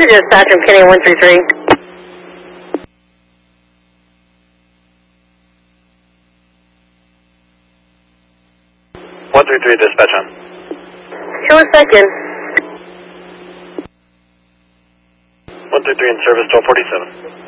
to dispatch from Kenny 133. 133 dispatch on. 2 a second. 133 in service 1247.